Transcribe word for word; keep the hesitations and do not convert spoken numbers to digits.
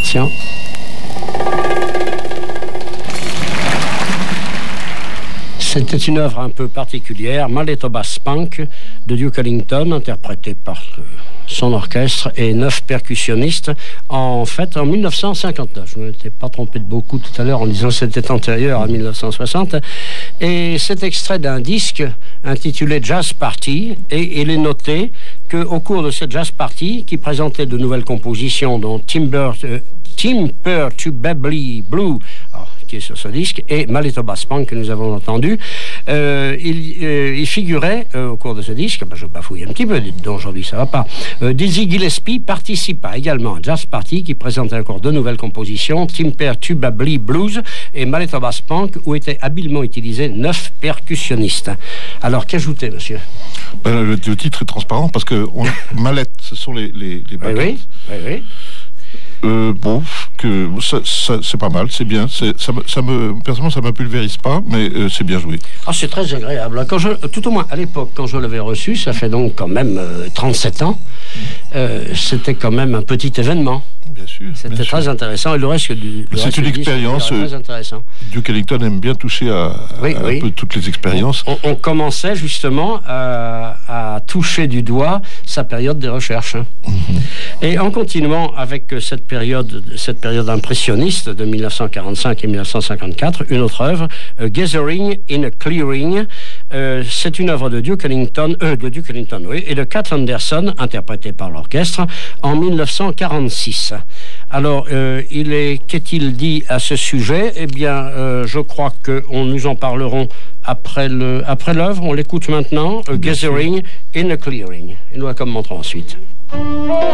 Attention. C'était une œuvre un peu particulière, Manitoba Spunk de Duke Ellington, interprétée par son orchestre et neuf percussionnistes, en fait en mille neuf cent cinquante-neuf. Je ne m'étais pas trompé de beaucoup tout à l'heure en disant que c'était antérieur à mille neuf cent soixante. Et c'est extrait d'un disque intitulé Jazz Party, et il est noté qu'au cours de cette Jazz Party, qui présentait de nouvelles compositions, dont Timber, euh, Timber to Babbly Blue, alors, qui est sur ce disque, et Manitoba Spunk que nous avons entendu, euh, il, euh, il figurait euh, au cours de ce disque, ben je bafouille un petit peu, dites donc aujourd'hui ça va pas, euh, Dizzy Gillespie participa également à Jazz Party qui présentait encore de nouvelles compositions, Timber to Babbly Blues et Manitoba Spunk, où étaient habilement utilisés neuf percussionnistes. Alors qu'ajouter, monsieur? Ben, le, le titre est transparent parce que on, mallette, ce sont les, les, les baguettes. Oui, oui, oui. oui. Euh, bon, que ça, ça, c'est pas mal, c'est bien. C'est, ça, ça me, personnellement, ça me pulvérise pas, mais euh, c'est bien joué. Ah, c'est très agréable. Quand je, tout au moins à l'époque, quand je l'avais reçu, ça fait donc quand même euh, trente-sept ans. Euh, c'était quand même un petit événement. Bien sûr. C'était bien très sûr. intéressant. Et le reste du. Le c'est reste une du expérience. Disque, très intéressant. Duke Ellington aime bien toucher à, oui, à oui. un peu toutes les expériences. On, on commençait justement à, à toucher du doigt sa période des recherches. Mm-hmm. Et en continuant avec cette période, cette période impressionniste de mille neuf cent quarante-cinq et mille neuf cent cinquante-quatre, une autre œuvre, uh, Gathering in a Clearing. Euh, c'est une œuvre de Duke Ellington, euh, de Duke Ellington, oui, et de Cat Anderson, interprétée par l'orchestre, en mille neuf cent quarante-six. Alors, euh, il est, qu'est-il dit à ce sujet? Eh bien, euh, je crois que on, nous en parlerons après le, après l'œuvre. On l'écoute maintenant, uh, Gathering in a Clearing. Et nous la commenterons ensuite.